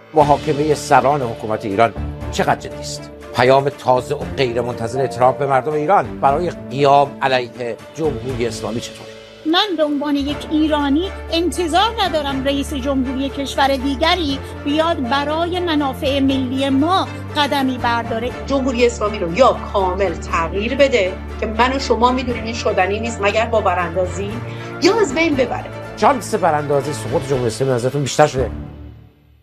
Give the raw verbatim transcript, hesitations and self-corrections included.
محاکمه سران حکومت ایران چقدر جدی است؟ پیام تازه و غیر منتظره ترامپ به مردم ایران برای قیام علیه جمهوری اسلامی چطور؟ من به عنوان یک ایرانی انتظار ندارم رئیس جمهوری کشور دیگری بیاد برای منافع ملی ما قدمی برداره. جمهوری اسلامی رو یا کامل تغییر بده که من و شما میدونیم این شدنی نیست مگر با براندازی، یا از بین ببره. شانس براندازی سقوط جمهوری اسلامی نظرتون بیشتر شده